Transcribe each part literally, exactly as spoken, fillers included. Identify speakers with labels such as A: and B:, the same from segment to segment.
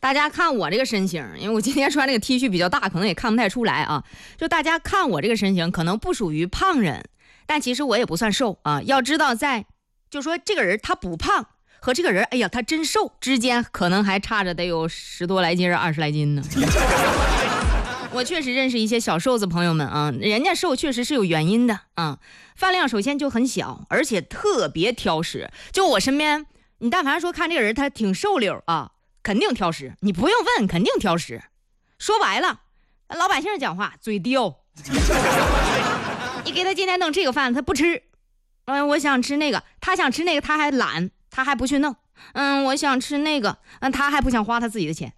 A: 大家看我这个身形，因为我今天穿这个 T 恤比较大，可能也看不太出来啊。就大家看我这个身形，可能不属于胖人，但其实我也不算瘦啊。要知道在，就说这个人他不胖和这个人，哎呀他真瘦之间，可能还差着得有十多来斤、二十来斤呢。我确实认识一些小瘦子朋友们啊，人家瘦确实是有原因的啊。饭量首先就很小，而且特别挑食。就我身边，你但凡说看这个人他挺瘦溜啊。肯定挑食，你不用问，肯定挑食。说白了，老百姓讲话嘴刁。你给他今天弄这个饭，他不吃。嗯，我想吃那个，他想吃那个，他还懒，他还不去弄。嗯，我想吃那个，嗯，他还不想花他自己的钱。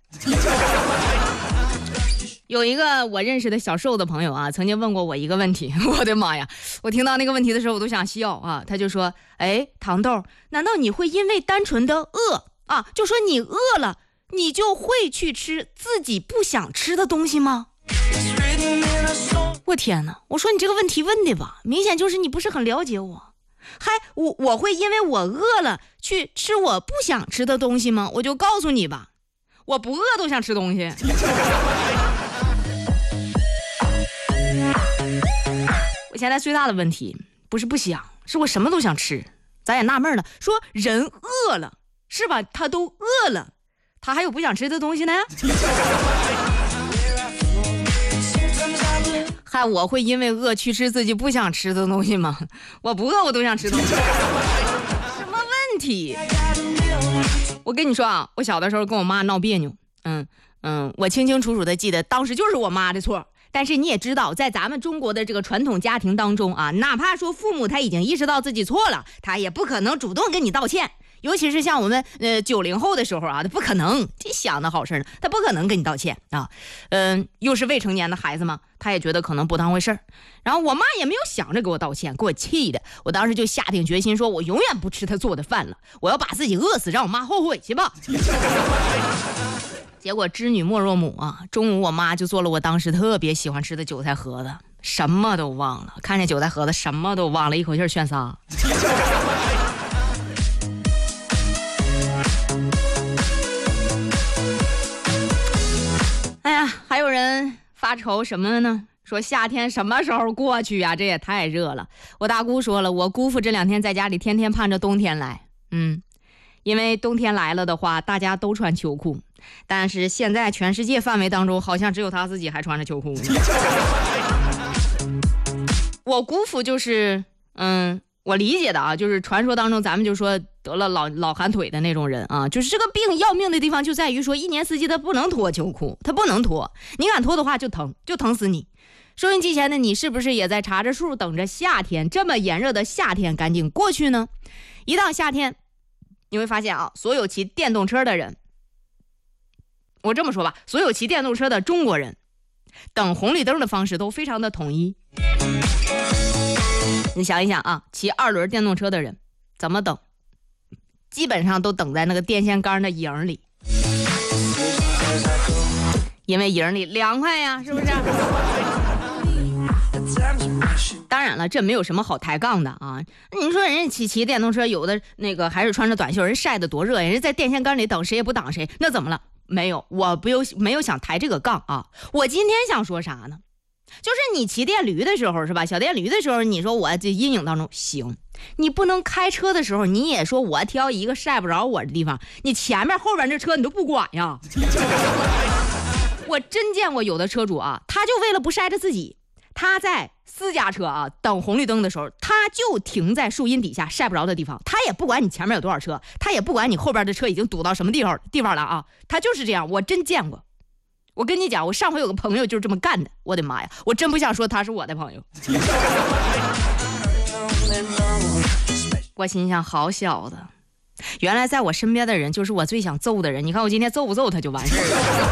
A: 有一个我认识的小瘦的朋友啊，曾经问过我一个问题，我的妈呀！我听到那个问题的时候，我都想笑啊。他就说：“哎，糖豆，难道你会因为单纯的饿？”啊，就说你饿了，你就会去吃自己不想吃的东西吗？我天哪！我说你这个问题问的吧，明显就是你不是很了解我。还我我会因为我饿了去吃我不想吃的东西吗？我就告诉你吧，我不饿都想吃东西。我现在最大的问题不是不想，是我什么都想吃。咱也纳闷了，说人饿了。是吧？他都饿了，他还有不想吃的东西呢？还我会因为饿去吃自己不想吃的东西吗？我不饿我都想吃东西。什么问题？我跟你说啊，我小的时候跟我妈闹别扭，嗯嗯，我清清楚楚的记得当时就是我妈的错。但是你也知道，在咱们中国的这个传统家庭当中啊，哪怕说父母他已经意识到自己错了，他也不可能主动跟你道歉。尤其是像我们呃九零后的时候啊，他不可能，这想的好事呢，他不可能跟你道歉啊。嗯、呃，又是未成年的孩子嘛，他也觉得可能不当回事儿。然后我妈也没有想着给我道歉，给我气的。我当时就下定决心说，我永远不吃他做的饭了，我要把自己饿死，让我妈后悔去吧。结果知女莫若母啊，中午我妈就做了我当时特别喜欢吃的韭菜盒子，什么都忘了，看见韭菜盒子什么都忘了，一口气炫仨。哎呀，还有人发愁什么呢？说夏天什么时候过去呀、啊？这也太热了。我大姑说了，我姑父这两天在家里天天盼着冬天来。嗯，因为冬天来了的话，大家都穿秋裤，但是现在全世界范围当中，好像只有他自己还穿着秋裤呢。我姑父就是，嗯。我理解的啊，就是传说当中咱们就说得了老老寒腿的那种人啊，就是这个病要命的地方就在于说一年四季他不能脱秋裤，他不能脱，你敢脱的话就疼，就疼死你。收音机前的你是不是也在查着数等着夏天，这么炎热的夏天赶紧过去呢？一到夏天你会发现啊，所有骑电动车的人，我这么说吧，所有骑电动车的中国人等红绿灯的方式都非常的统一。你想一想啊，骑二轮电动车的人怎么等？基本上都等在那个电线杆的影里，因为影里凉快呀，是不是？当然了，这没有什么好抬杠的啊。你说人家骑骑电动车，有的那个还是穿着短袖，人晒得多热，人家在电线杆里等，谁也不挡谁，那怎么了？没有，我不有没有想抬这个杠啊。我今天想说啥呢？就是你骑电驴的时候是吧？小电驴的时候，你说我这阴影当中行，你不能开车的时候，你也说我挑一个晒不着我的地方，你前面后边这车你都不管呀。我真见过有的车主啊，他就为了不晒着自己，他在私家车啊等红绿灯的时候，他就停在树荫底下晒不着的地方，他也不管你前面有多少车，他也不管你后边的车已经堵到什么地方地方了啊，他就是这样，我真见过。我跟你讲，我上回有个朋友就是这么干的，我的妈呀，我真不想说他是我的朋友。我心想，好小子，原来在我身边的人就是我最想揍的人，你看我今天揍不揍他就完事儿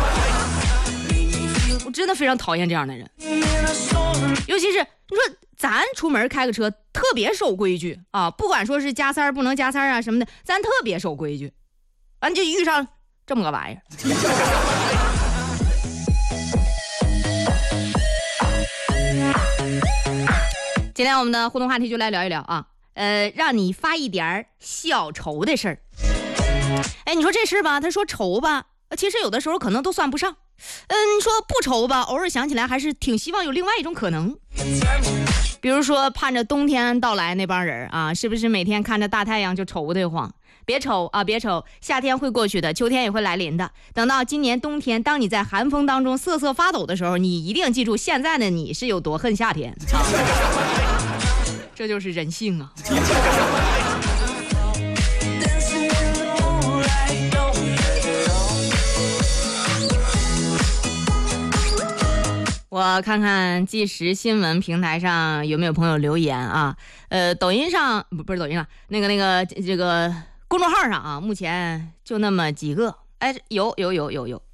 A: 了。我真的非常讨厌这样的人，尤其是你说咱出门开个车特别守规矩啊，不管说是加塞不能加塞啊什么的，咱特别守规矩，完就遇上这么个玩意儿。今天我们的互动话题就来聊一聊啊，呃，让你发一点小愁的事儿。哎，你说这事吧，他说愁吧， 其实有的时候可能都算不上。嗯，你说不愁吧，偶尔想起来还是挺希望有另外一种可能。比如说盼着冬天到来那帮人啊，是不是每天看着大太阳就愁得慌？别愁啊，别愁，夏天会过去的，秋天也会来临的。等到今年冬天，当你在寒风当中瑟瑟发抖的时候，你一定记住现在的你是有多恨夏天。这就是人性啊。我看看即时新闻平台上有没有朋友留言啊？呃，抖音上不不是抖音上，那个那个这个公众号上啊，目前就那么几个。哎，有有有有有。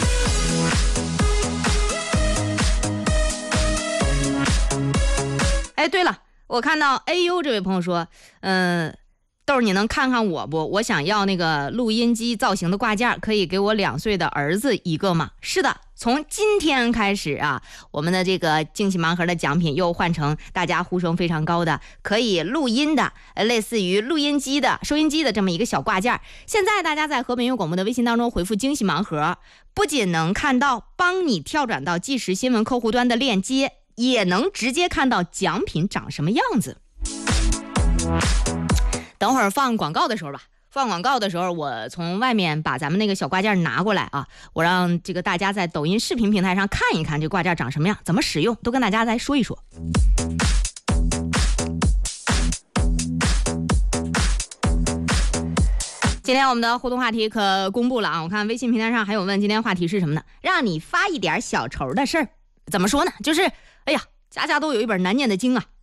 A: 哎，对了，我看到 A U 这位朋友说，嗯、呃。豆儿，你能看看我不？我想要那个录音机造型的挂件，可以给我两岁的儿子一个吗？是的，从今天开始啊，我们的这个惊喜盲盒的奖品又换成大家呼声非常高的可以录音的，呃，类似于录音机的、收音机的这么一个小挂件。现在大家在和平音乐广播的微信当中回复惊喜盲盒，不仅能看到帮你跳转到即时新闻客户端的链接，也能直接看到奖品长什么样子。等会儿放广告的时候吧，放广告的时候，我从外面把咱们那个小挂件拿过来啊，我让这个大家在抖音视频平台上看一看这挂件长什么样，怎么使用，都跟大家来说一说。今天我们的互动话题可公布了啊，我看微信平台上还有问今天话题是什么呢？让你发一点小愁的事儿。怎么说呢？就是哎呀，家家都有一本难念的经啊。